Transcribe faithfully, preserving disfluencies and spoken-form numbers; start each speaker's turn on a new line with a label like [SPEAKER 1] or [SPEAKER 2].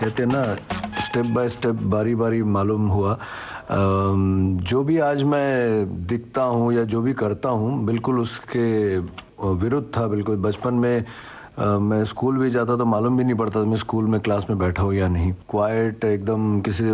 [SPEAKER 1] कहते हैं ना, स्टेप बाय स्टेप, बारी बारी मालूम हुआ। जो भी आज मैं दिखता हूँ या जो भी करता हूँ, बिल्कुल उसके विरुद्ध था। बिल्कुल बचपन में आ, मैं स्कूल भी जाता तो मालूम भी नहीं पड़ता था मैं स्कूल में क्लास में बैठा हूँ या नहीं। क्वाइट एकदम, किसी